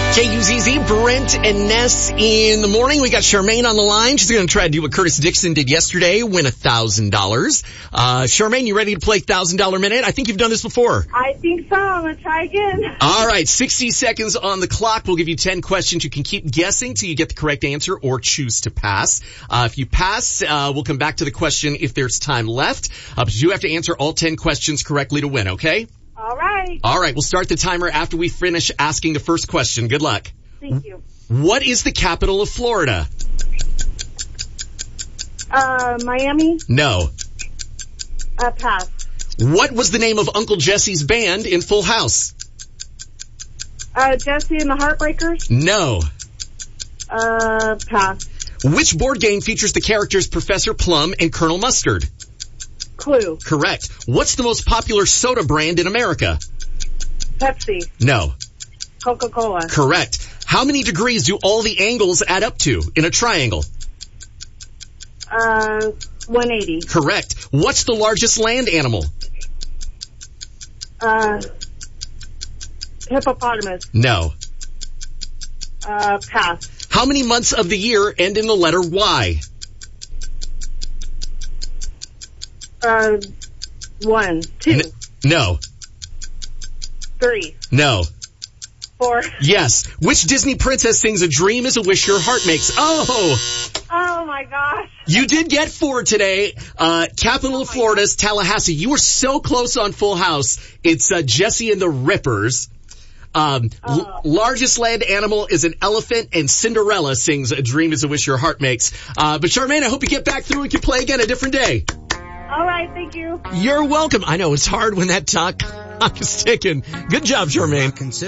KUZZ, Brent and Ness in the morning. We got Charmaine on the line. She's going to try to do what Curtis Dixon did yesterday, win $1,000. Charmaine, you ready to play $1,000 Minute? I think you've done this before. I think so. I'm going to try again. All right, 60 seconds on the clock. We'll give you 10 questions. You can keep guessing till you get the correct answer or choose to pass. If you pass, we'll come back to the question if there's time left. But you have to answer all 10 questions correctly to win, okay? All right. All right, we'll start the timer after we finish asking the first question. Good luck. Thank you. What is the capital of Florida? Miami? No. Pass. What was the name of Uncle Jesse's band in Full House? Jesse and the Heartbreakers? No. Pass. Which board game features the characters Professor Plum and Colonel Mustard? Clue. Correct. What's the most popular soda brand in America? Pepsi. No. Coca-Cola. Correct. How many degrees do all the angles add up to in a triangle? 180. Correct. What's the largest land animal? Hippopotamus. No. Pass. How many months of the year end in the letter Y? 1, 2, No. 3, No. 4. Yes. Which Disney princess sings "A Dream is a Wish Your Heart Makes"? Oh, my gosh. you did get 4 today. Capital of Florida's Tallahassee. You were so close on Full House. It's Jesse and the Rippers. Largest land animal is an elephant, and Cinderella sings "A Dream is a Wish Your Heart Makes." But Charmaine, I hope you get back through and can play again a different day. All right, thank you. You're welcome. I know it's hard when that clock is ticking. Good job, Charmaine.